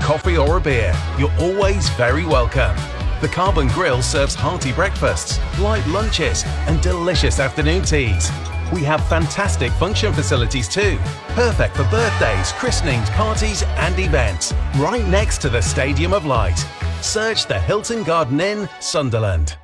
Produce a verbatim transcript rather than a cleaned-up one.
coffee or a beer, you're always very welcome. The Carbon Grill serves hearty breakfasts, light lunches, and delicious afternoon teas. We have fantastic function facilities too, perfect for birthdays, christenings, parties, and events, right next to the Stadium of Light. Search the Hilton Garden Inn, Sunderland.